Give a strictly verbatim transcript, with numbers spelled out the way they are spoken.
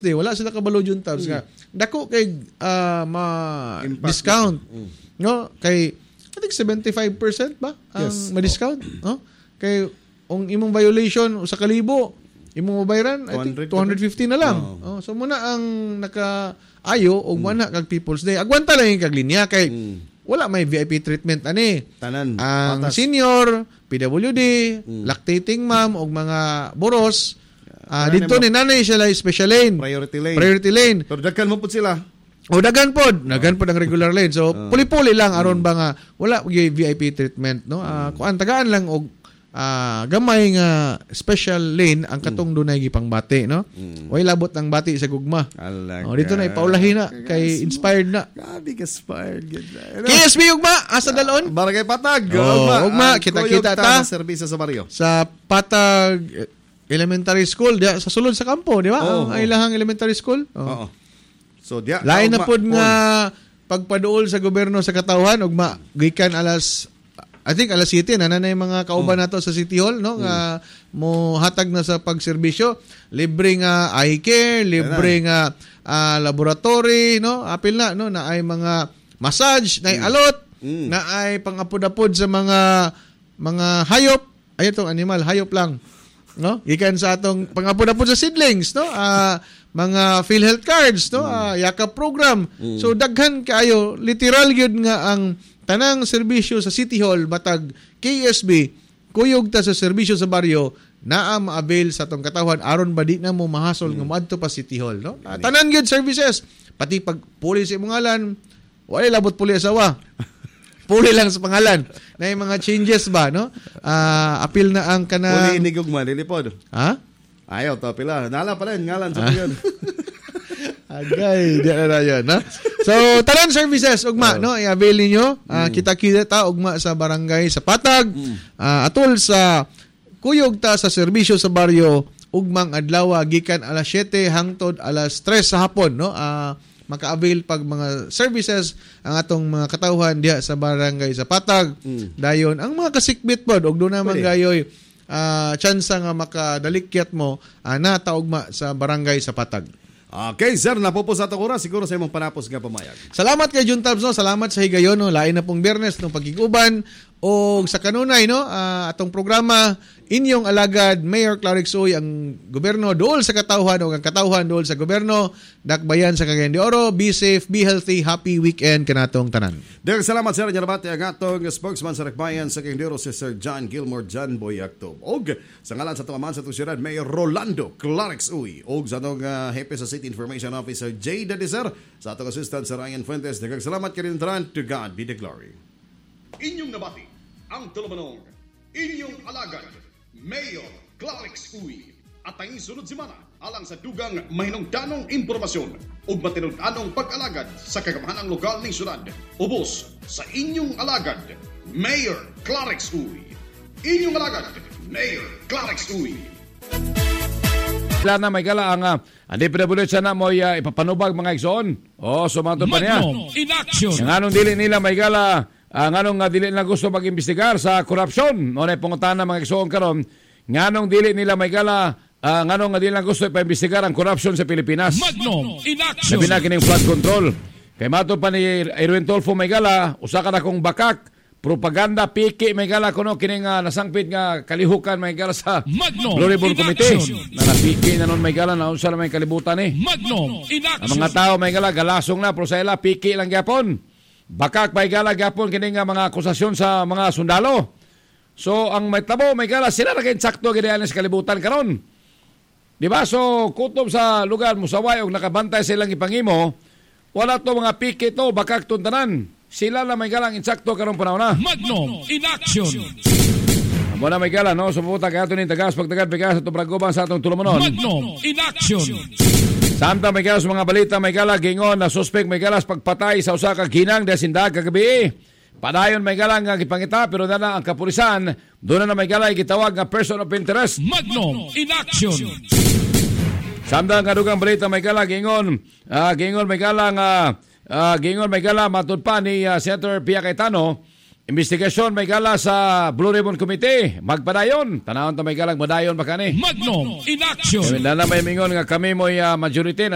Di, wala sila kabalo yung tabs nga. Dako kay uh, ma-discount. Mm. No? Kay, I think seventy-five percent ba ang yes. ma-discount? Oh. No? Kay, ang imong violation sa kalibo, imong mabayaran, I think two hundred fifty na lang. Oh. Oh, so, muna ang naka-ayo o mm. mana kag People's Day. Agwanta lang yung kaglinya kay mm. wala may V I P treatment ani. Tanan. Ang Patas. Senior, P W D, mm. lactating mom o mga boros, Uh, dito ni nanay siya lang special lane. Priority lane. Priority lane. Pero daghan mo po sila. O dagan pod, dagan pod ang regular lane. So uh, puli-puli lang aron ba nga wala gyud V I P treatment no. Uh, kuan tagaan lang og uh, gamay nga special lane ang katong dunay gipangbati no. Mm. Way labot ang bati sa gugma. Alaga. O dito na ipaulahi na kay inspired na. Gabi ka inspired gid. K S B ugma asa dalon? Barangay Patag. Oh, ugma, ugma kita-kita ta sa serbisyo sa baryo. Sa Patag Elementary School dia sa sulod sa kampo, di ba? Oh, ang oh. ilahang elementary school. Oo. Oh. Oh. So dia lain na pod nga pagpaduol sa gobyerno sa katawhan ug gikan alas I think alas siete na nanay mga kauban oh. nato sa City Hall no mm. nga mo hatag na sa pagserbisyo, libre nga eye care, libre nga uh, laboratory no, apil na no na ay mga massage, na ay mm. alot, mm. na ay pangapod-apod sa mga mga hayop, ay itong animal, hayop lang. No? Gikan sa atong pangapod-apod sa seedlings, no? Uh, mga PhilHealth cards, no? Uh, yakap program. Mm. So daghan kaayo, literal gyud nga ang tanang serbisyo sa City Hall matag K S B kuyog ta sa serbisyo sa baryo naa ma-avail sa atong katawhan aron ba di na mo mahasol mm. nga moadto pa City Hall, no? Uh, tanan gyud services, pati pag puli sa imong ngalan, wala labot puli asawa. Puli lang sa pangalan. Na yung mga changes ba, no? Uh, appeal na ang kanang... Puli inigog man, lilipod. Ha? Ayaw, to pila. Nala pala yung ngalan sa piyon. Agay, di na na yun, no? So, tanan services, ugma, oh. no? I-avail ninyo. Uh, mm. Kita-kita ta, ugma sa barangay, sa Patag. Mm. Uh, atol sa kuyog ta sa serbisyo sa baryo, ugmang adlaw, gikan alas siyete hangtod alas tres sa hapon, no? Ah... Uh, maka-avail pag mga services ang atong mga katawhan diha sa barangay sa Patag. Mm. Dayon ang mga kasikbit pod og do naman gayoy uh, tsansa nga makadalikyat mo uh, na taugma sa barangay sa Patag. Okay, sir, napupos ato oras siguro sa imong panapos nga pamayag. Salamat kay Jun Tabs, no? Salamat sa higayon, no? Lain na pong Biyernes ng pagkiguban o sa kanunay, no? Uh, atong programa inyong alagad Mayor Clarix Uy ang gobyerno dool sa katawhan o ang katawhan dool sa gobyerno dakbayan sa Cagayan de Oro. Be safe, be healthy, happy weekend kanatong tanan. Daghang salamat sir nyarabati ang atong spokesman sa Dakbayan sa Cagayan de Oro si Sir John Gilmore John Boy Actob. Og sa ngalan sa tumaman sa tusyudad Mayor Rolando Clarix Uy og sa atong uh, hepe sa City Information Officer Jay Dediser sa atong assistant sa Ryan Fuentes. Daghang salamat kanin tanan. To God be the glory. Inyong nabati ang tulumanong inyong alagad Mayor Clarix Uy at ang isunod simana alang sa dugang mahinungdanong impormasyon ug matinud-anong pag-alagad sa kagamahanang lokal ng syudad. Ubos sa inyong alagad Mayor Clarix Uy. Inyong alagad Mayor Clarix Uy. Wala na may gala ang uh, hindi pinabulit sana mo uh, ipapanubag mga igsoon. O, sumanto pa niya. In action. Ang anong dili nila may gala ang uh, anong uh, dili na gusto mag-imbestigar sa korupsyon. O na pangutana mga igsoon karon. Nganong dili nila may gala uh, nganong uh, dili na gusto ipa-imbestigar ang korupsyon sa Pilipinas. Magnum in action. Sabi na kining flood control. Kay mato pa ni Erwin Tolfo may gala usa ka na kong bakak. Propaganda, piki, may gala ko no, kining uh, nasangpit nga kalihukan may gala sa Blue Ribbon Committee. Na napiki na nun may gala, na unsa na may kalibutan eh. Magnum, in action. Ang mga tao may gala, galasong na, pero sa ila, piki lang gyapon. Bakak may gala gyapon, kining uh, mga akusasyon sa mga sundalo. So, ang may tabo, may gala, sila na kayo sakto ginayan sa kalibutan karon. Diba? So, kutob sa lugar, musaway, o nakabantay silang ipangimo, wala to mga piki to, bakak tuntanan. Sila na may galang insakto karong panahon na. Magnum in action. Amo na may gala no, sumuta kay ato ni tagas pagtagad bigas sa tubragoban sa atong tulumanon. Magnum in action. Samtang may galas mga balita may gala gingon na suspect may galas pagpatay sa usa ka ginang desindag kagabi. Padayon may galang nga gipangita pero dana ang kapulisan doon na may gala gitawag nga person of interest. Magnum in action. Samtang kadugang balita may gala gingon, uh, gingon may gala nga Uh, gingon may gala matud pa ni uh, Senator Pia Cayetano, investigasyon may gala sa Blue Ribbon Committee. Magpadayon, tanawon ta may galang madayon ba kani? Magnum in action. Kaya na may mingon nga kami mo'y uh, majority na